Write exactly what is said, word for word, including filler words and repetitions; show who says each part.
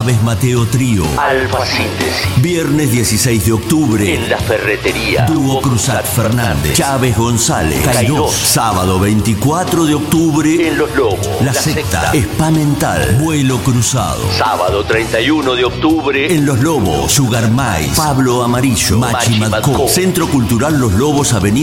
Speaker 1: Chávez Mateo Trío.
Speaker 2: Alfa Síntesis.
Speaker 1: Viernes dieciséis de octubre.
Speaker 2: En la ferretería.
Speaker 1: Dúo Cruzat Fernández. Chávez González. Cairós. Sábado veinticuatro de octubre.
Speaker 2: En Los Lobos.
Speaker 1: La, la secta. Spa Mental. Vuelo Cruzado.
Speaker 2: Sábado treinta y uno de octubre.
Speaker 1: En Los Lobos. Sugar Mais. Pablo Amarillo. Machi Madco. Centro Cultural Los Lobos, Avenida